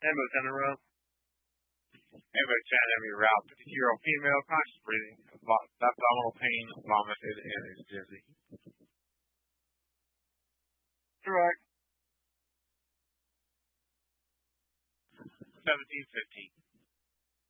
Ambo 10 in a row. Ambo 10, every route. 50-year-old female, conscious breathing, abdominal pain, vomited, and is dizzy. Correct. 1750.